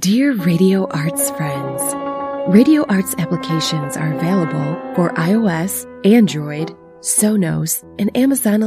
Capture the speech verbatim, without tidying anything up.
Dear Radio Arts friends, Radio Arts applications are available for iOS, Android, Sonos, and Amazon